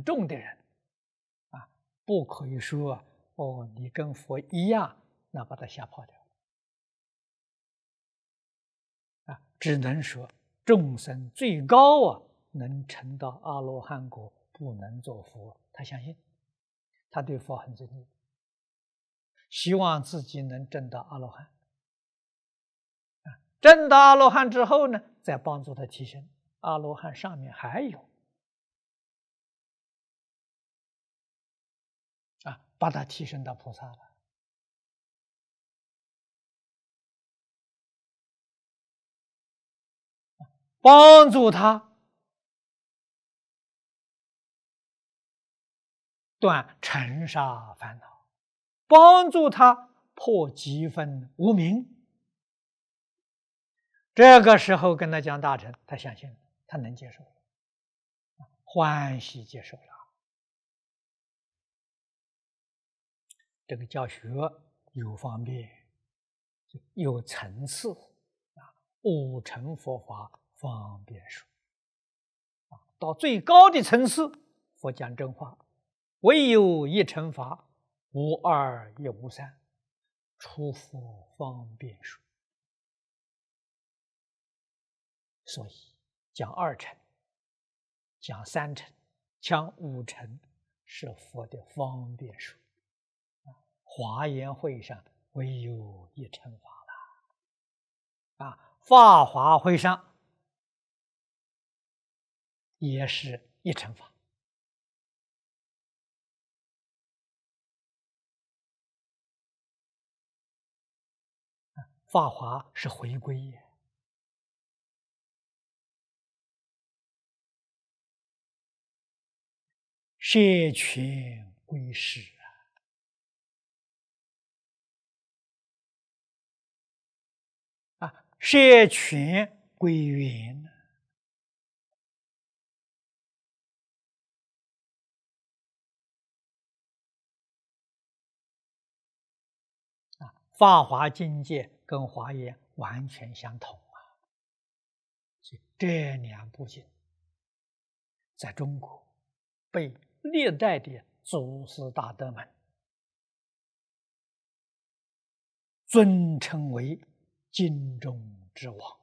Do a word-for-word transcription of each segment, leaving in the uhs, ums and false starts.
重的人，啊，不可以说哦，你跟佛一样，那把他吓跑掉。啊，只能说众生最高啊，能成到阿罗汉果，不能做佛，他相信，他对佛很尊敬，希望自己能证到阿罗汉。啊，证到阿罗汉之后呢，再帮助他提升。阿罗汉上面还有啊，把他提升到菩萨了。帮助他断尘沙烦恼，帮助他破几分无明。这个时候跟他讲大乘，他相信了，他能接受了，欢喜接受了。这个教学有方便，有层次啊，五乘佛法方便说啊，到最高的层次，佛讲真话，唯有一乘法，无二也无三，出佛方便说。所以讲二乘，讲三乘，讲五乘，是佛的方便说。华严会上唯有一乘法了，啊，法华会上也是一乘法。法华是回归也，摄权归师啊，啊，摄权归元啊，法华境界跟华严完全相同啊，所以这两部经在中国被历代的祖师大德们尊称为经中之王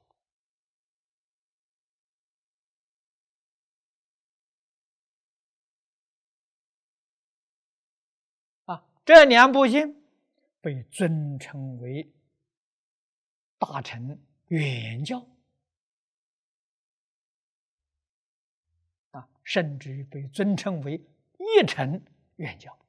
啊，这两部经被尊称为大乘原教啊，甚至于被尊称为一乘原教。